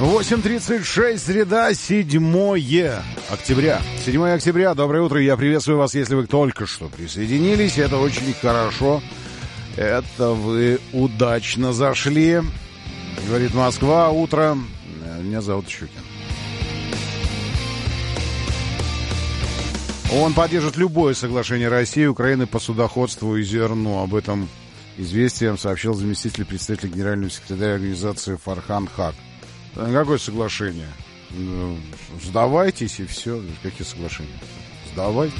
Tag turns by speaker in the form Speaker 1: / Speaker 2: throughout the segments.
Speaker 1: 8:36, среда, 7 октября. 7 октября, доброе утро, я приветствую вас, если вы только что присоединились, это очень хорошо, это вы удачно зашли, говорит Москва, утро, меня зовут Щукин. Он поддержит любое соглашение России и Украины по судоходству и зерну, об этом известием сообщил заместитель представителя генерального секретаря организации Фархан Хак. Какое соглашение? Сдавайтесь и все. Какие соглашения? Сдавайтесь.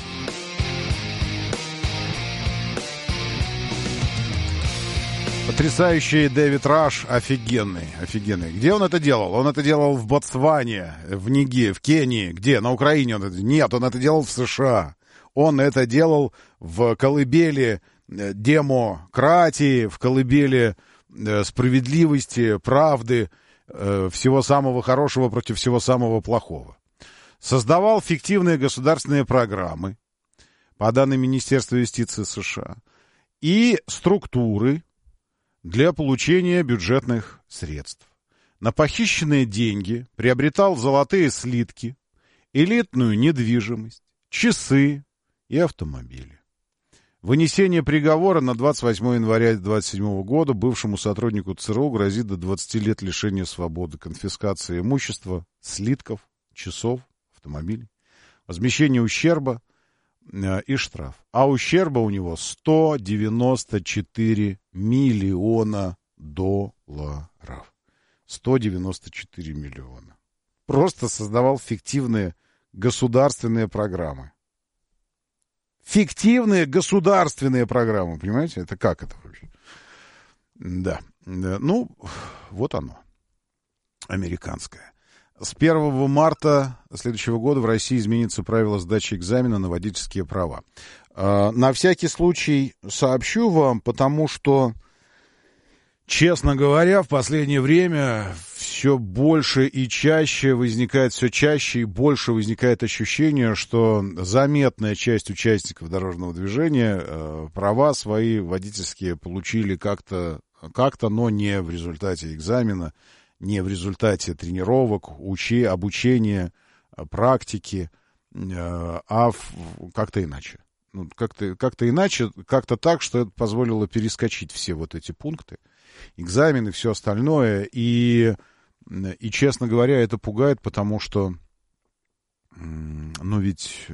Speaker 1: Потрясающий Дэвид Раш, офигенный. Где он это делал? Он это делал в Ботсване, в Ниге, в Кении. Где? На Украине он это делал? Нет, он это делал в США. Он это делал в колыбели демократии, в колыбели справедливости, правды, всего самого хорошего против всего самого плохого. Создавал фиктивные государственные программы, по данным Министерства юстиции США, и структуры для получения бюджетных средств. На похищенные деньги приобретал золотые слитки, элитную недвижимость, часы и автомобили. Вынесение приговора на 28 января 2027 года бывшему сотруднику ЦРУ грозит до 20 лет лишения свободы, конфискация имущества, слитков, часов, автомобилей, возмещение ущерба и штраф. А ущерба у него 194 миллиона долларов. 194 миллиона. Просто создавал фиктивные государственные программы. Фиктивные государственные программы, понимаете? Это как это вообще? Да. Ну, вот оно. Американское. С 1 марта следующего года в России изменится правило сдачи экзамена на водительские права. На всякий случай сообщу вам, потому что, честно говоря, в последнее время все больше и чаще возникает, все чаще и больше возникает ощущение, что заметная часть участников дорожного движения права свои водительские получили как-то, но не в результате экзамена, не в результате тренировок, обучения, практики, а как-то иначе. Ну, как-то иначе, как-то так, что это позволило перескочить все вот эти пункты, экзамены, все остальное, и, честно говоря, это пугает, потому что, ну, ведь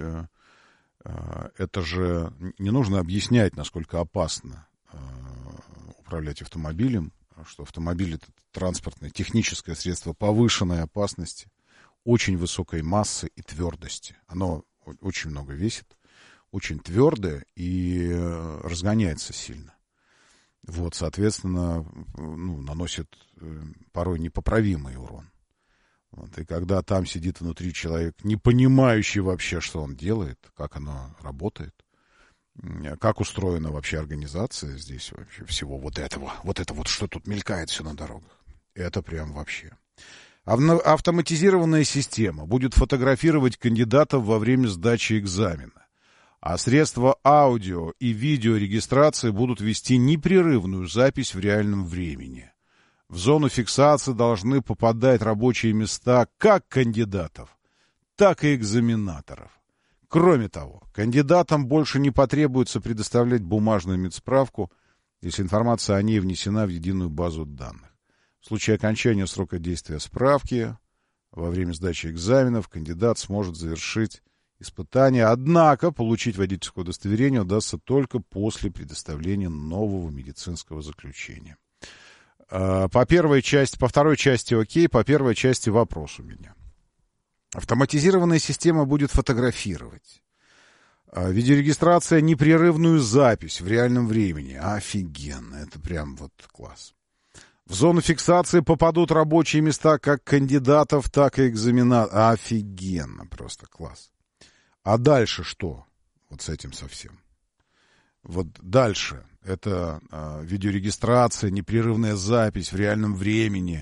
Speaker 1: это же не нужно объяснять, насколько опасно управлять автомобилем, что автомобиль — это транспортное, техническое средство повышенной опасности, очень высокой массы и твердости. Оно очень много весит, очень твердое и разгоняется сильно. Вот, соответственно, ну, наносит порой непоправимый урон. Вот, и когда там сидит внутри человек, не понимающий вообще, что он делает, как оно работает, как устроена вообще организация здесь вообще всего вот этого, что тут мелькает все на дорогах, это прям вообще. Автоматизированная система будет фотографировать кандидатов во время сдачи экзамена, а средства аудио и видеорегистрации будут вести непрерывную запись в реальном времени. В зону фиксации должны попадать рабочие места как кандидатов, так и экзаменаторов. Кроме того, кандидатам больше не потребуется предоставлять бумажную медсправку, если информация о ней внесена в единую базу данных. В случае окончания срока действия справки во время сдачи экзаменов кандидат сможет завершить испытание, однако получить водительское удостоверение удастся только после предоставления нового медицинского заключения. По второй части окей, по первой части вопрос у меня. Автоматизированная система будет фотографировать. Видеорегистрация — непрерывную запись в реальном времени. Офигенно, это прям вот класс. В зону фиксации попадут рабочие места как кандидатов, так и экзаменаторов. Офигенно, просто класс. А дальше что? Вот с этим совсем. Вот дальше. Это видеорегистрация, непрерывная запись в реальном времени.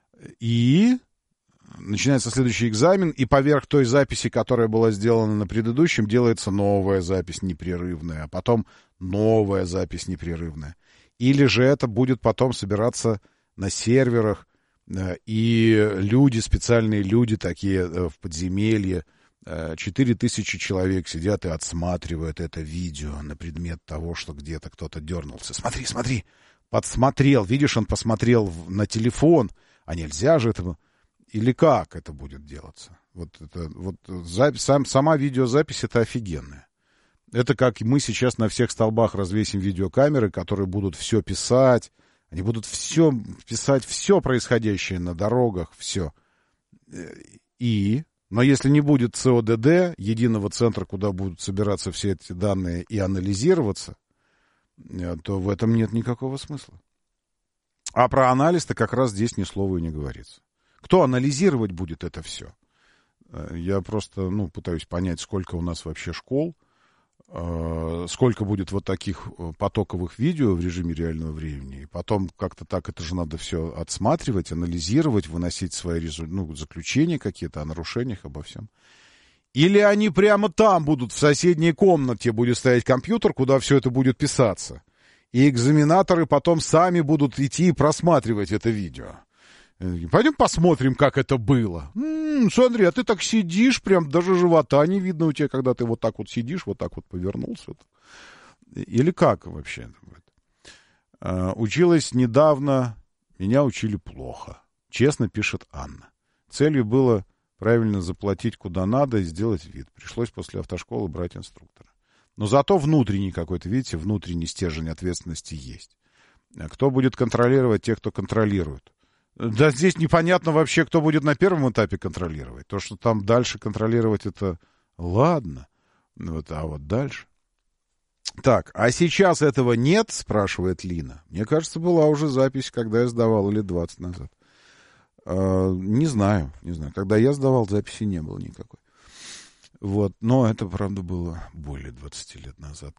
Speaker 1: И начинается следующий экзамен, и поверх той записи, которая была сделана на предыдущем, делается новая запись непрерывная, а потом новая запись непрерывная. Или же это будет потом собираться на серверах И люди, специальные люди такие в подземелье, 4000 человек сидят и отсматривают это видео на предмет того, что где-то кто-то дернулся. Смотри, смотри, подсмотрел, видишь, он посмотрел на телефон, а нельзя же этого. Или как это будет делаться? Сама видеозапись это офигенная. Это как мы сейчас на всех столбах развесим видеокамеры, которые будут все писать. Они будут все писать, все происходящее на дорогах, все. Но если не будет ЦОДД, единого центра, куда будут собираться все эти данные и анализироваться, то в этом нет никакого смысла. А про анализ-то как раз здесь ни слова и не говорится. Кто анализировать будет это все? Я просто пытаюсь понять, сколько у нас вообще школ, сколько будет вот таких потоковых видео в режиме реального времени. И потом как-то так это же надо все отсматривать, анализировать, выносить свои заключения какие-то о нарушениях, обо всем. Или они прямо там будут, в соседней комнате будет стоять компьютер, куда все это будет писаться. И экзаменаторы потом сами будут идти и просматривать это видео. Пойдем посмотрим, как это было. Смотри, а ты так сидишь, прям даже живота не видно у тебя, когда ты вот так вот сидишь, вот так вот повернулся. Или как вообще? Училась недавно, меня учили плохо. Честно, пишет Анна. Целью было правильно заплатить куда надо и сделать вид. Пришлось после автошколы брать инструктора. Но зато внутренний какой-то, видите, внутренний стержень ответственности есть. Кто будет контролировать тех, кто контролирует? Да здесь непонятно вообще, кто будет на первом этапе контролировать. То, что там дальше контролировать, это ладно. А вот дальше... Так, а сейчас этого нет, спрашивает Лина. Мне кажется, была уже запись, когда я сдавал, лет 20 назад. Не знаю. Когда я сдавал, записи не было никакой. Вот, но это, правда, было более 20 лет назад.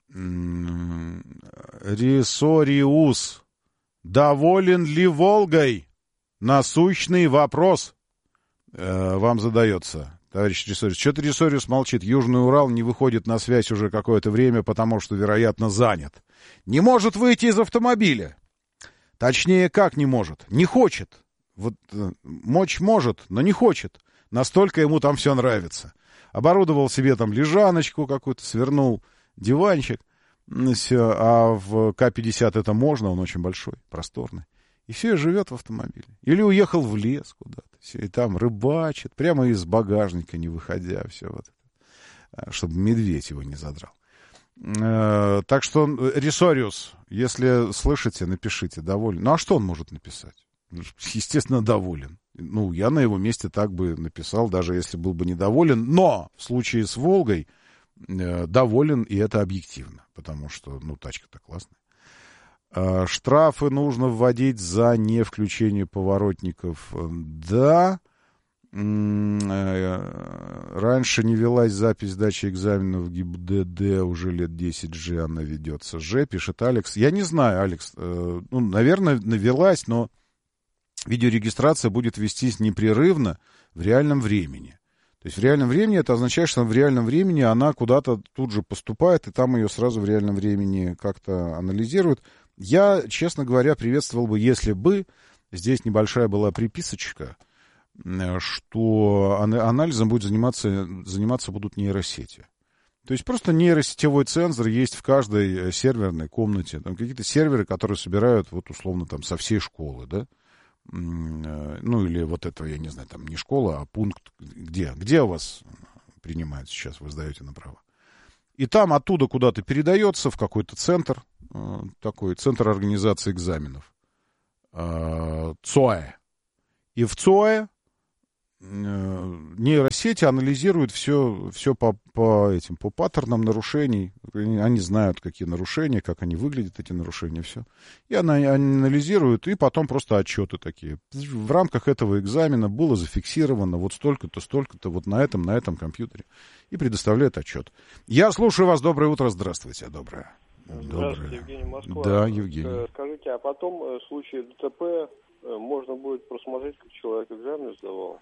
Speaker 1: Ресориус. Доволен ли Волгой? Насущный вопрос вам задается, товарищ Ресориус. Что-то Ресориус молчит. Южный Урал не выходит на связь уже какое-то время, потому что, вероятно, занят. Не может выйти из автомобиля. Точнее, как не может? Не хочет. Вот мочь может, но не хочет. Настолько ему там все нравится. Оборудовал себе там лежаночку какую-то, свернул диванчик. Все, а в К-50 это можно, он очень большой, просторный. И все, и живет в автомобиле. Или уехал в лес куда-то, все, и там рыбачит, прямо из багажника не выходя, все вот это, чтобы медведь его не задрал. Так что, Ресориус, если слышите, напишите, доволен. Ну, а что он может написать? Естественно, доволен. Я на его месте так бы написал, даже если был бы недоволен. Но в случае с Волгой доволен, и это объективно, потому что, тачка-то классная. Штрафы нужно вводить за невключение поворотников. Да. Раньше не велась запись сдачи экзаменов в ГИБДД, уже лет 10 же она ведется. Пишет Алекс. Я не знаю, Алекс, наверное, навелась, но видеорегистрация будет вестись непрерывно в реальном времени. То есть в реальном времени это означает, что в реальном времени она куда-то тут же поступает, и там ее сразу в реальном времени как-то анализируют. Я, честно говоря, приветствовал бы, если бы здесь небольшая была приписочка, что анализом будет заниматься будут нейросети. То есть просто нейросетевой цензор есть в каждой серверной комнате. Там какие-то серверы, которые собирают, вот условно, там, со всей школы, да? Или вот это, я не знаю, там не школа, а пункт, где у вас принимают сейчас, вы сдаете на права. И там оттуда куда-то передается в какой-то центр, такой центр организации экзаменов, ЦОЭ. И в ЦОЭ нейросети анализируют все по паттернам нарушений. Они знают, какие нарушения, как они выглядят, эти нарушения, все. И они анализируют, и потом просто отчеты такие. В рамках этого экзамена было зафиксировано вот столько-то, столько-то, вот на этом компьютере. И предоставляют отчет. Я слушаю вас. Доброе утро. Здравствуйте. Доброе.
Speaker 2: Здравствуйте, Евгений, Москва.
Speaker 1: Да, Евгений.
Speaker 2: Скажите, а потом в случае ДТП можно будет просмотреть, как человек экзамен сдавал?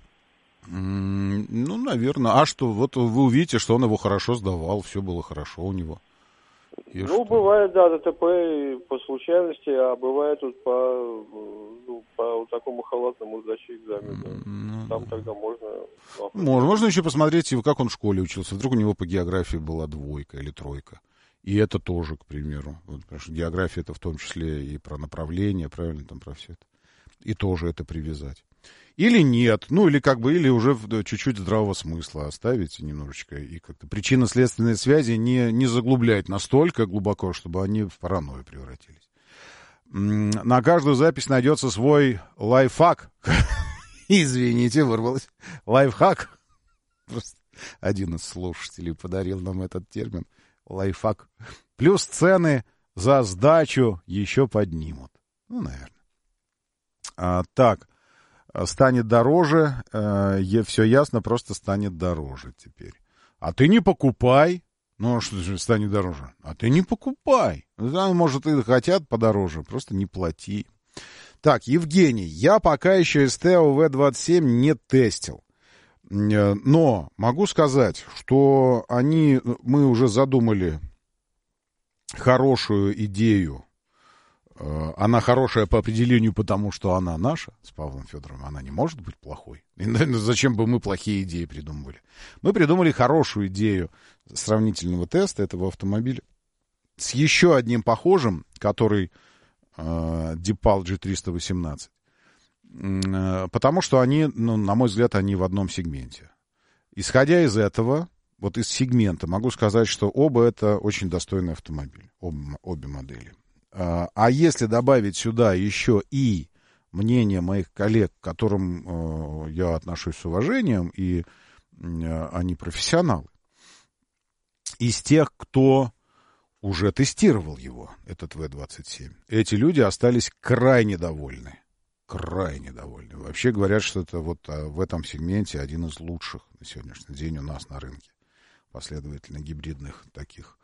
Speaker 1: Наверное. А что, вот вы увидите, что он его хорошо сдавал, все было хорошо у него.
Speaker 2: Бывает, да, ДТП по случайности, а бывает тут по такому халатно может сдать экзамен. Там тогда можно...
Speaker 1: Можно еще посмотреть, как он в школе учился. Вдруг у него по географии была 2 или 3. И это тоже, к примеру. Вот, потому что география — это в том числе и про направление, правильно, там про все это. И тоже это привязать. Или нет, или уже чуть-чуть здравого смысла оставить немножечко. И как-то причинно-следственные связи не заглублять настолько глубоко, чтобы они в паранойю превратились. На каждую запись найдется свой лайфхак. Извините, вырвалось. Лайфхак. Просто один из слушателей подарил нам этот термин. Лайфхак. Плюс цены за сдачу еще поднимут. Наверное. Так. Станет дороже. Все ясно, просто станет дороже теперь. А ты не покупай. Ну, что же станет дороже? А ты не покупай. Может, и хотят подороже, просто не плати. Так, Евгений, я пока еще СТ ОВ-27 не тестил. Но могу сказать, что мы уже задумали хорошую идею. Она хорошая по определению, потому что она наша, с Павлом Федоровым. Она не может быть плохой. И, наверное, зачем бы мы плохие идеи придумывали? Мы придумали хорошую идею сравнительного теста этого автомобиля с еще одним похожим, который DePaul G318. Потому что они, на мой взгляд, они в одном сегменте. Исходя из этого, вот из сегмента, могу сказать, что оба это очень достойные автомобили. Обе модели. А если добавить сюда еще и мнение моих коллег, к которым я отношусь с уважением, и они профессионалы, из тех, кто уже тестировал его, этот В-27, эти люди остались крайне довольны. Крайне довольны. Вообще говорят, что это вот в этом сегменте один из лучших на сегодняшний день у нас на рынке. Последовательно гибридных таких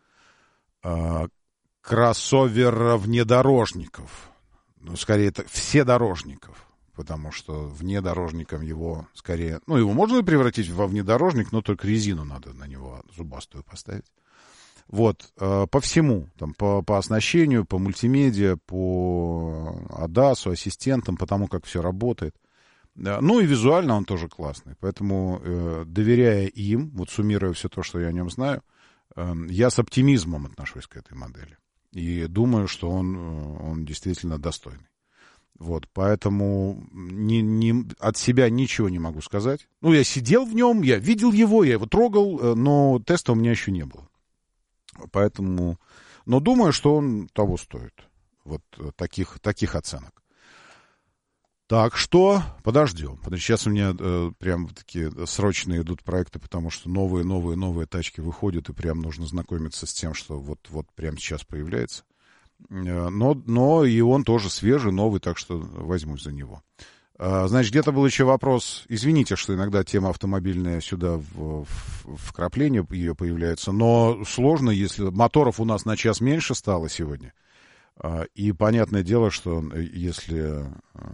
Speaker 1: кроссовер-внедорожников. Скорее, это вседорожников. Потому что внедорожником его скорее... его можно превратить во внедорожник, но только резину надо на него зубастую поставить. Вот, по всему. Там, по оснащению, по мультимедиа, по ADAS, ассистентам, по тому, как все работает. И визуально он тоже классный. Поэтому, доверяя им, вот суммируя все то, что я о нем знаю, я с оптимизмом отношусь к этой модели. И думаю, что он действительно достойный. Вот, поэтому от себя ничего не могу сказать. Я сидел в нем, я видел его, я его трогал, но теста у меня еще не было. Поэтому, но думаю, что он того стоит. Вот таких оценок. Так что подождем. Сейчас у меня прям такие срочные идут проекты, потому что новые тачки выходят, и прям нужно знакомиться с тем, что вот прямо сейчас появляется. Но и он тоже свежий, новый, так что возьмусь за него. Значит, где-то был еще вопрос. Извините, что иногда тема автомобильная сюда вкрапление ее появляется, но сложно, если моторов у нас на час меньше стало сегодня. И понятное дело, что если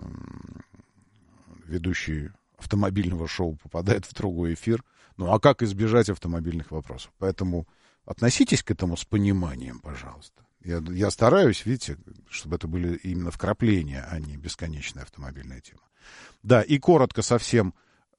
Speaker 1: ведущий автомобильного шоу попадает в другой эфир, а как избежать автомобильных вопросов? Поэтому относитесь к этому с пониманием, пожалуйста. Я стараюсь, видите, чтобы это были именно вкрапления, а не бесконечная автомобильная тема. Да, и коротко совсем,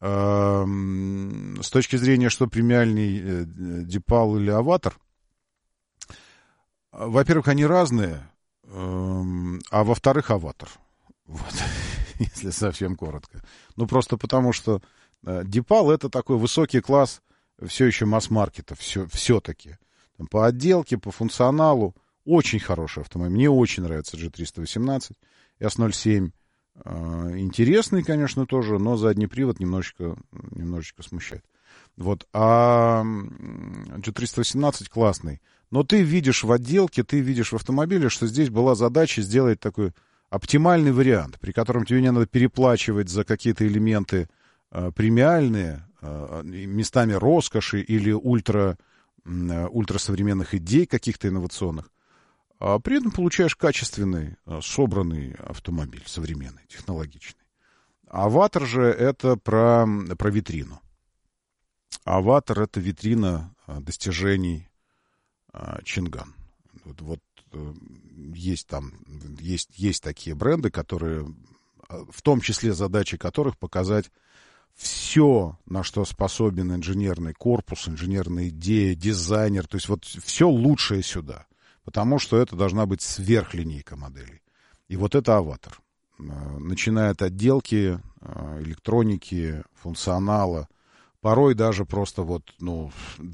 Speaker 1: с точки зрения, что премиальный DePaul или Аватар, во-первых, они разные, а во-вторых, Аватар. Вот, если совсем коротко. Просто потому, что DePaul — это такой высокий класс все еще масс-маркета, все-таки. По отделке, по функционалу. Очень хороший автомобиль. Мне очень нравится G318, S07. Интересный, конечно, тоже, но задний привод немножечко смущает. Вот. А G318 классный. Но ты видишь в отделке, ты видишь в автомобиле, что здесь была задача сделать такой оптимальный вариант, при котором тебе не надо переплачивать за какие-то элементы премиальные, местами роскоши или ультрасовременных идей каких-то инновационных. А при этом получаешь качественный, собранный автомобиль, современный, технологичный. Аватар же это про витрину. Аватар — это витрина достижений Чинган. Вот есть такие бренды, которые в том числе задачей которых показать все, на что способен инженерный корпус, инженерная идея, дизайнер, то есть вот все лучшее сюда, потому что это должна быть сверхлинейка моделей. И вот это «Аватар». Начиная от отделки, электроники, функционала, порой даже просто вот, но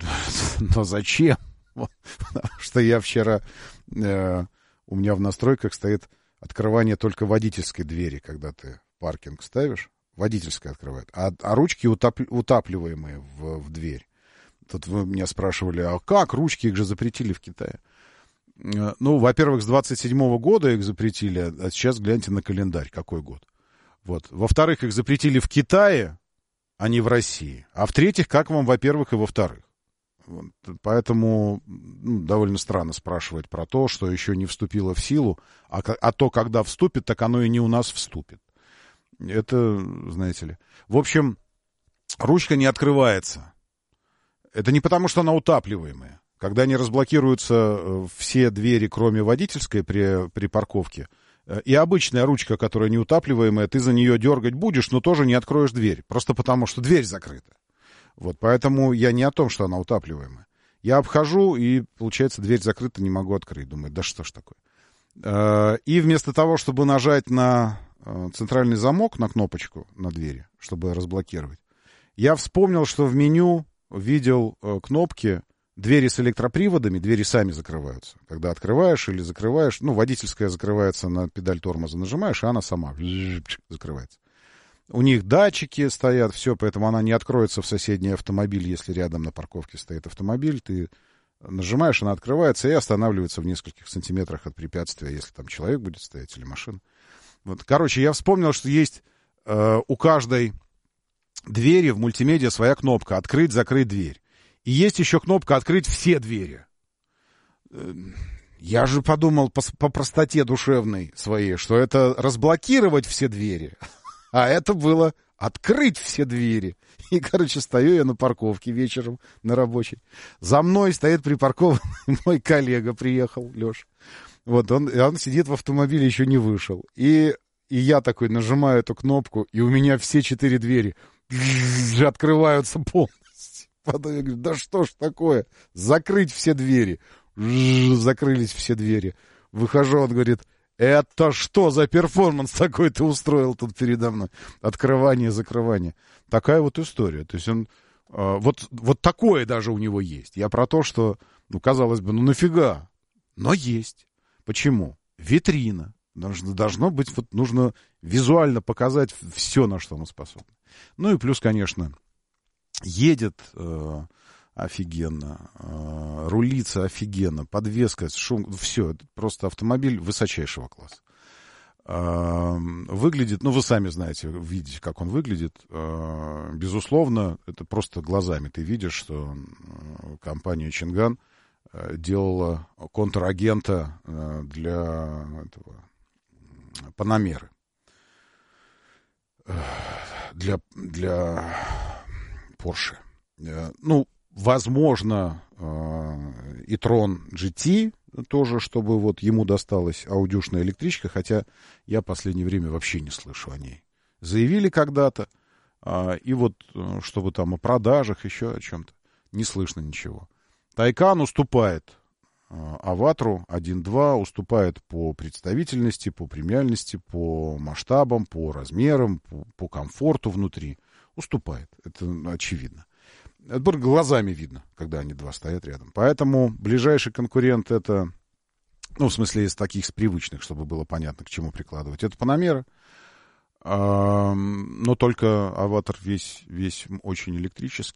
Speaker 1: зачем? Потому что я вчера, у меня в настройках стоит открывание только водительской двери, когда ты паркинг ставишь, водительская открывает, а ручки утапливаемые в дверь. Тут вы меня спрашивали, а как ручки, их же запретили в Китае? Ну, во-первых, с 27-го года их запретили, а сейчас гляньте на календарь, какой год. Вот. Во-вторых, их запретили в Китае, а не в России. А в-третьих, как вам, во-первых, и во-вторых? Вот. Поэтому довольно странно спрашивать про то, что еще не вступило в силу, а то, когда вступит, так оно и не у нас вступит. Это, знаете ли. В общем, ручка не открывается. Это не потому, что она утапливаемая. Когда не разблокируются все двери, кроме водительской при парковке, и обычная ручка, которая неутапливаемая, ты за нее дергать будешь, но тоже не откроешь дверь. Просто потому, что дверь закрыта. Вот, поэтому я не о том, что она утапливаемая. Я обхожу, и, получается, дверь закрыта, не могу открыть. Думаю, да что ж такое. И вместо того, чтобы нажать на центральный замок, на кнопочку на двери, чтобы разблокировать, я вспомнил, что в меню видел кнопки двери с электроприводами, двери сами закрываются. Когда открываешь или закрываешь, водительская закрывается, на педаль тормоза нажимаешь, и она сама закрывается. У них датчики стоят, все, поэтому она не откроется в соседний автомобиль, если рядом на парковке стоит автомобиль. Ты нажимаешь, она открывается и останавливается в нескольких сантиметрах от препятствия, если там человек будет стоять или машина. Вот. Короче, я вспомнил, что есть у каждой двери в мультимедиа своя кнопка «Открыть, закрыть дверь». И есть еще кнопка «Открыть все двери». Я же подумал по простоте душевной своей, что это разблокировать все двери. А это было открыть все двери. И, короче, стою я на парковке вечером на рабочей. За мной стоит припаркованный мой коллега, приехал, Леша. Вот, он сидит в автомобиле, еще не вышел. И я такой нажимаю эту кнопку, и у меня все 4 двери открываются полностью. Потом я говорю, да что ж такое? Закрыть все двери. Закрылись все двери. Выхожу, он говорит, это что за перформанс такой ты устроил тут передо мной? Открывание, закрывание. Такая вот история. То есть он... Вот такое даже у него есть. Я про то, что, казалось бы, нафига? Но есть. Почему? Витрина. Должно быть, нужно визуально показать все, на что мы способны. Ну и плюс, конечно, едет офигенно, рулится офигенно, подвеска, шум, все, это просто автомобиль высочайшего класса. Выглядит, вы сами знаете, видите, как он выглядит. Безусловно, это просто глазами ты видишь, что компания Чинган делала контрагента для этого Панамеры. Для Porsche. Возможно, и Tron GT тоже, чтобы вот ему досталась аудюшная электричка, хотя я в последнее время вообще не слышу о ней. Заявили когда-то, и вот, чтобы там о продажах, еще о чем-то, не слышно ничего. Тайкан уступает Аватру 1.2, уступает по представительности, по премиальности, по масштабам, по размерам, по комфорту внутри. Уступает, это очевидно. Это глазами видно, когда они два стоят рядом. Поэтому ближайший конкурент это, в смысле из таких с привычных, чтобы было понятно, к чему прикладывать, это Панамера. Но только Аватар весь очень электрический.